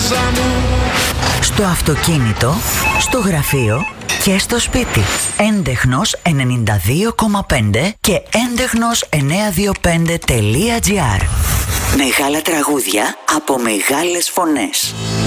μέσα μου. Στο αυτοκίνητο, στο γραφείο και στο σπίτι. Έντεχνος 92,5 και έντεχνος 925.gr. Μεγάλα τραγούδια από μεγάλες φωνές.